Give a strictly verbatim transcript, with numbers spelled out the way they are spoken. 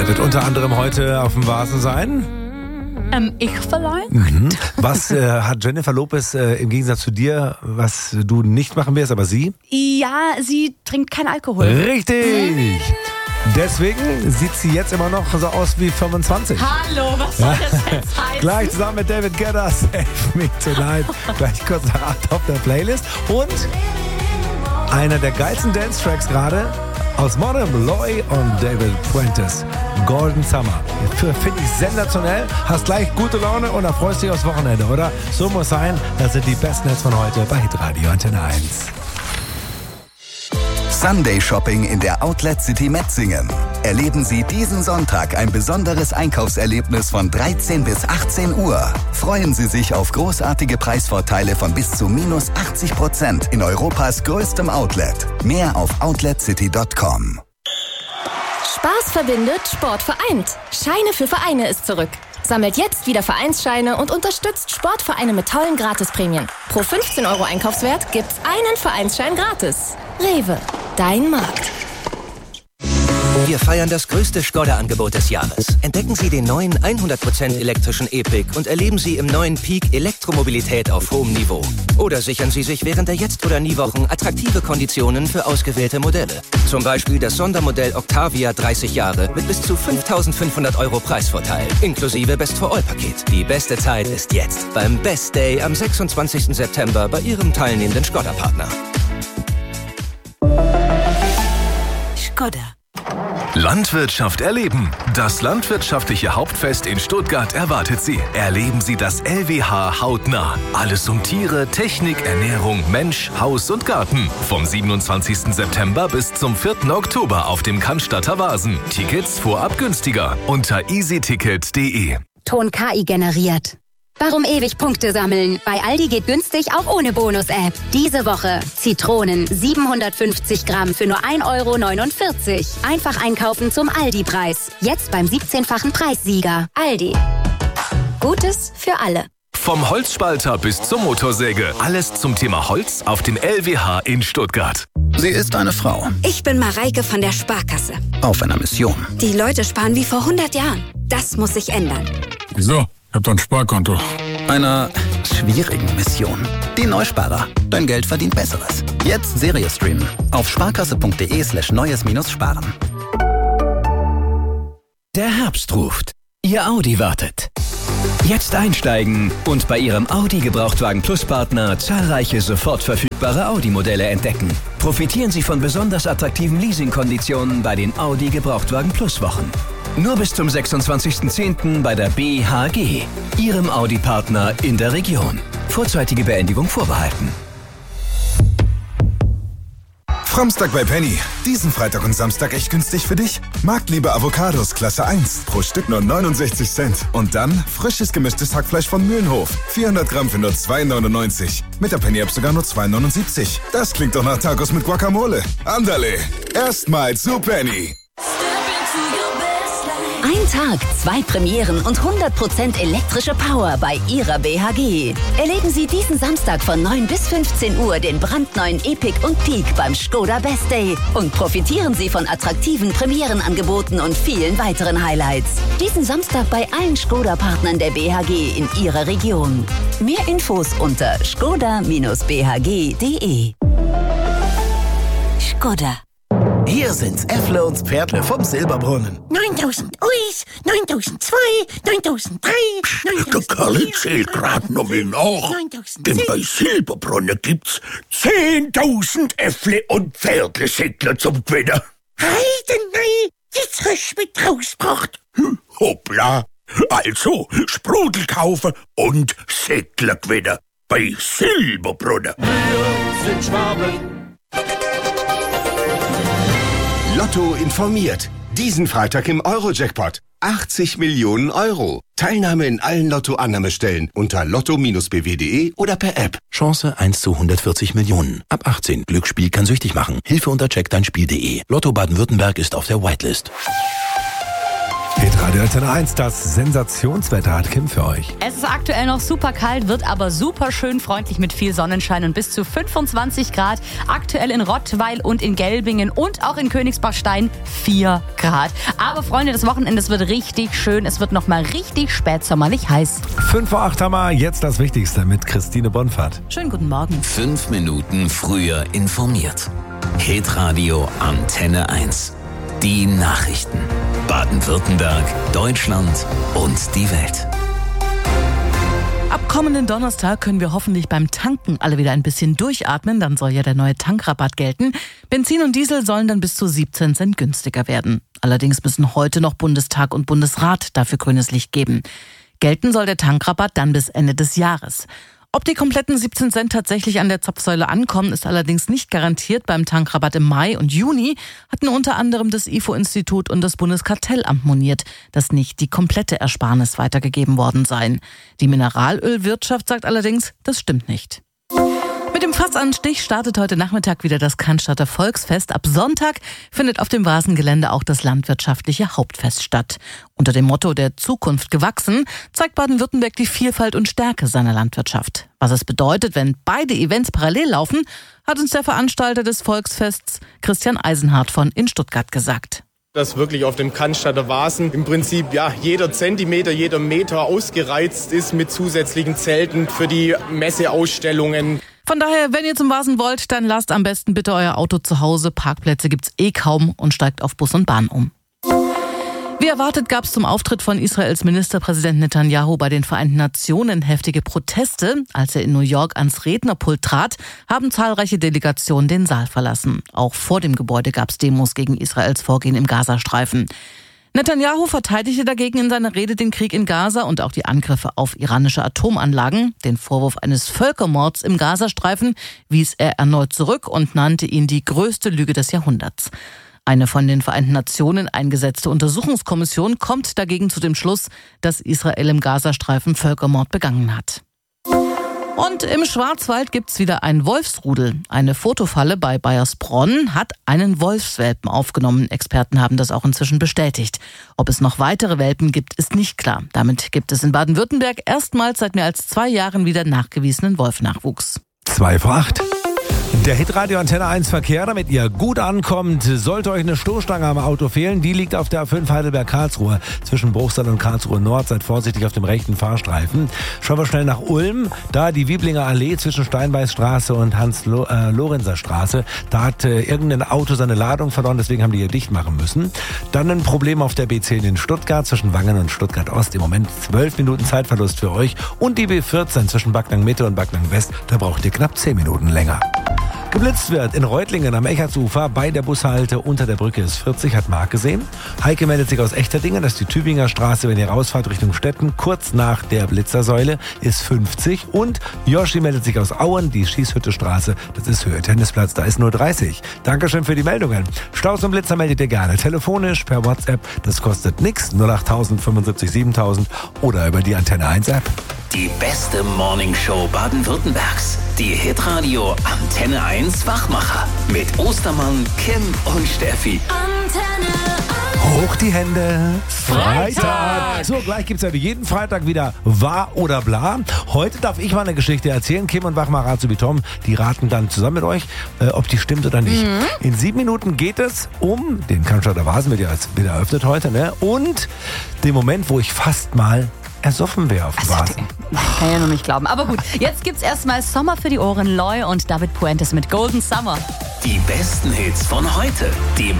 Wird unter anderem heute auf dem Vasen sein. Ähm, ich vielleicht? Mhm. Was äh, hat Jennifer Lopez äh, im Gegensatz zu dir, was du nicht machen wirst, aber sie? Ja, sie trinkt keinen Alkohol. Richtig! Deswegen sieht sie jetzt immer noch so aus wie fünfundzwanzig. Hallo, was soll das jetzt heißen? Gleich zusammen mit David Guetta, Save Me Tonight. Gleich kurz nach acht auf der Playlist. Und einer der geilsten Dance-Tracks gerade aus Modern, Loy und David Fuentes. Golden Summer. Finde ich sensationell. Hast gleich gute Laune und da freust du dich aufs Wochenende, oder? So muss sein. Das sind die besten Hits von heute bei Hitradio Antenne eins. Sunday Shopping in der Outlet City Metzingen. Erleben Sie diesen Sonntag ein besonderes Einkaufserlebnis von dreizehn bis achtzehn Uhr. Freuen Sie sich auf großartige Preisvorteile von bis zu minus achtzig Prozent in Europas größtem Outlet. Mehr auf outlet city dot com. Spaß verbindet, Sport vereint. Scheine für Vereine ist zurück. Sammelt jetzt wieder Vereinsscheine und unterstützt Sportvereine mit tollen Gratisprämien. Pro fünfzehn Euro Einkaufswert gibt's einen Vereinsschein gratis. Rewe, dein Markt. Wir feiern das größte Skoda-Angebot des Jahres. Entdecken Sie den neuen hundert Prozent elektrischen E-Pick und erleben Sie im neuen Peak Elektromobilität auf hohem Niveau. Oder sichern Sie sich während der Jetzt- oder Nie-Wochen attraktive Konditionen für ausgewählte Modelle. Zum Beispiel das Sondermodell Octavia dreißig Jahre mit bis zu fünftausendfünfhundert Euro Preisvorteil, inklusive Best-for-All-Paket. Die beste Zeit ist jetzt beim Best Day am sechsundzwanzigsten September bei Ihrem teilnehmenden Skoda-Partner. Skoda. Landwirtschaft erleben. Das landwirtschaftliche Hauptfest in Stuttgart erwartet Sie. Erleben Sie das L W H hautnah. Alles um Tiere, Technik, Ernährung, Mensch, Haus und Garten. Vom siebenundzwanzigsten September bis zum vierten Oktober auf dem Cannstatter Vasen. Tickets vorab günstiger unter easyticket punkt de. Ton K I generiert. Warum ewig Punkte sammeln? Bei Aldi geht günstig auch ohne Bonus-App. Diese Woche Zitronen siebenhundertfünfzig Gramm für nur ein Euro neunundvierzig. Einfach einkaufen zum Aldi-Preis. Jetzt beim siebzehnfachen Preissieger. Aldi. Gutes für alle. Vom Holzspalter bis zur Motorsäge. Alles zum Thema Holz auf dem L W H in Stuttgart. Sie ist eine Frau. Ich bin Mareike von der Sparkasse. Auf einer Mission. Die Leute sparen wie vor hundert Jahren. Das muss sich ändern. Wieso? Ich hab doch ein Sparkonto. Einer schwierigen Mission. Die Neusparer. Dein Geld verdient Besseres. Jetzt Serie streamen. Auf sparkasse.de slash neues minus sparen. Der Herbst ruft. Ihr Audi wartet. Jetzt einsteigen und bei Ihrem Audi Gebrauchtwagen Plus Partner zahlreiche sofort verfügbare Audi-Modelle entdecken. Profitieren Sie von besonders attraktiven Leasingkonditionen bei den Audi Gebrauchtwagen Plus Wochen. Nur bis zum sechsundzwanzigsten zehnten bei der B H G, Ihrem Audi-Partner in der Region. Vorzeitige Beendigung vorbehalten. Framstag bei Penny. Diesen Freitag und Samstag echt günstig für dich. Marktliebe Avocados Klasse eins. Pro Stück nur neunundsechzig Cent. Und dann frisches gemischtes Hackfleisch von Mühlenhof. vierhundert Gramm für nur zwei neunundneunzig. Mit der Penny-App sogar nur zwei neunundsiebzig. Das klingt doch nach Tacos mit Guacamole. Andale. Erstmal zu Penny. Ein Tag, zwei Premieren und hundert Prozent elektrische Power bei Ihrer B H G. Erleben Sie diesen Samstag von neun bis fünfzehn Uhr den brandneuen Epic und Peak beim Skoda Best Day und profitieren Sie von attraktiven Premierenangeboten und vielen weiteren Highlights. Diesen Samstag bei allen Skoda-Partnern der B H G in Ihrer Region. Mehr Infos unter skoda Bindestrich b h g punkt de. Skoda. Hier sind's Äffle und Pferdle vom Silberbrunnen. neuntausend Uis, neuntausendzwei, neuntausenddrei, Der Kerl zählt grad noch mal nach. Denn bei Silberbrunner gibt's zehntausend Äffle und Pferdle-Säckler zum Gewinnen. Heidenei, jetzt hast du mich rausgebracht. Hm, hoppla. Also, Sprudel kaufen und Säckler gewinnen. Bei Silberbrunner. Wir sind Schwaben. Lotto informiert. Diesen Freitag im Euro-Jackpot. achtzig Millionen Euro. Teilnahme in allen Lotto-Annahmestellen unter lotto Bindestrich b w punkt de oder per App. Chance eins zu hundertvierzig Millionen. Ab achtzehn. Glücksspiel kann süchtig machen. Hilfe unter check dein Spiel punkt de. Lotto Baden-Württemberg ist auf der Whitelist. Petra Radio Antenne eins, das Sensationswetter hat Kim für euch. Es ist aktuell noch super kalt, wird aber super schön freundlich mit viel Sonnenschein und bis zu fünfundzwanzig Grad. Aktuell in Rottweil und in Gelbingen und auch in Königsbachstein vier Grad. Aber Freunde, das Wochenende wird richtig schön. Es wird nochmal richtig spätsommerlich heiß. fünf vor acht haben wir jetzt das Wichtigste mit Christine Bonfahrt. Schönen guten Morgen. Fünf Minuten früher informiert. Hitradio Antenne eins. Die Nachrichten. Baden-Württemberg, Deutschland und die Welt. Ab kommenden Donnerstag können wir hoffentlich beim Tanken alle wieder ein bisschen durchatmen. Dann soll ja der neue Tankrabatt gelten. Benzin und Diesel sollen dann bis zu siebzehn Cent günstiger werden. Allerdings müssen heute noch Bundestag und Bundesrat dafür grünes Licht geben. Gelten soll der Tankrabatt dann bis Ende des Jahres. Ob die kompletten siebzehn Cent tatsächlich an der Zapfsäule ankommen, ist allerdings nicht garantiert. Beim Tankrabatt im Mai und Juni hatten unter anderem das I F O-Institut und das Bundeskartellamt moniert, dass nicht die komplette Ersparnis weitergegeben worden seien. Die Mineralölwirtschaft sagt allerdings, das stimmt nicht. Mit dem Fassanstich startet heute Nachmittag wieder das Cannstatter Volksfest. Ab Sonntag findet auf dem Vasengelände auch das landwirtschaftliche Hauptfest statt. Unter dem Motto der Zukunft gewachsen zeigt Baden-Württemberg die Vielfalt und Stärke seiner Landwirtschaft. Was es bedeutet, wenn beide Events parallel laufen, hat uns der Veranstalter des Volksfests Christian Eisenhardt von in Stuttgart gesagt. Dass wirklich auf dem Cannstatter Vasen im Prinzip ja jeder Zentimeter, jeder Meter ausgereizt ist mit zusätzlichen Zelten für die Messeausstellungen. Von daher, wenn ihr zum Vasen wollt, dann lasst am besten bitte euer Auto zu Hause. Parkplätze gibt's eh kaum und steigt auf Bus und Bahn um. Wie erwartet gab es zum Auftritt von Israels Ministerpräsident Netanyahu bei den Vereinten Nationen heftige Proteste. Als er in New York ans Rednerpult trat, haben zahlreiche Delegationen den Saal verlassen. Auch vor dem Gebäude gab es Demos gegen Israels Vorgehen im Gazastreifen. Netanyahu verteidigte dagegen in seiner Rede den Krieg in Gaza und auch die Angriffe auf iranische Atomanlagen. Den Vorwurf eines Völkermords im Gazastreifen wies er erneut zurück und nannte ihn die größte Lüge des Jahrhunderts. Eine von den Vereinten Nationen eingesetzte Untersuchungskommission kommt dagegen zu dem Schluss, dass Israel im Gazastreifen Völkermord begangen hat. Und im Schwarzwald gibt's wieder ein Wolfsrudel. Eine Fotofalle bei Baiersbronn hat einen Wolfswelpen aufgenommen. Experten haben das auch inzwischen bestätigt. Ob es noch weitere Welpen gibt, ist nicht klar. Damit gibt es in Baden-Württemberg erstmals seit mehr als zwei Jahren wieder nachgewiesenen Wolfnachwuchs. zwei vor acht. Der Hitradio Antenne eins Verkehr, damit ihr gut ankommt, sollte euch eine Stoßstange am Auto fehlen. Die liegt auf der A fünf Heidelberg-Karlsruhe zwischen Bruchsal und Karlsruhe Nord. Seid vorsichtig auf dem rechten Fahrstreifen. Schauen wir schnell nach Ulm. Da die Wieblinger Allee zwischen Steinbeißstraße und Hans-Lorenzer Straße. Da hat äh, irgendein Auto seine Ladung verloren, deswegen haben die hier dicht machen müssen. Dann ein Problem auf der B zehn in Stuttgart zwischen Wangen und Stuttgart Ost. Im Moment zwölf Minuten Zeitverlust für euch. Und die B vierzehn zwischen Backnang Mitte und Backnang West. Da braucht ihr knapp zehn Minuten länger. Geblitzt wird in Reutlingen am Eckartsufer bei der Bushalte unter der Brücke ist vierzig, hat Marc gesehen. Heike meldet sich aus Echterdingen, dass die Tübinger Straße, wenn ihr rausfahrt Richtung Stetten, kurz nach der Blitzersäule ist fünfzig. Und Joshi meldet sich aus Auen, die Schießhütte Straße, das ist Höhe Tennisplatz, da ist nur dreißig. Dankeschön für die Meldungen. Staus und Blitzer meldet ihr gerne telefonisch, per WhatsApp, das kostet nix, null acht null null fünfundsiebzig siebentausend oder über die Antenne eins App. Die beste Morningshow Baden-Württembergs. Die Hitradio Antenne eins Wachmacher. Mit Ostermann, Kim und Steffi. Antenne Hoch die Hände. Freitag. So, gleich gibt's ja wie jeden Freitag wieder Wahr oder Bla. Heute darf ich mal eine Geschichte erzählen. Kim und Wachmacher so wie Tom, die raten dann zusammen mit euch, äh, ob die stimmt oder nicht. Mhm. In sieben Minuten geht es um den Cannstatter Vasen, wird ja wieder eröffnet heute, ne? Und den Moment, wo ich fast mal ersoffen wäre auf dem Vasen. Kann ja nur nicht glauben. Aber gut, jetzt gibt's erstmal Sommer für die Ohren. Loy und David Puentes mit Golden Summer. Die besten Hits von heute. Die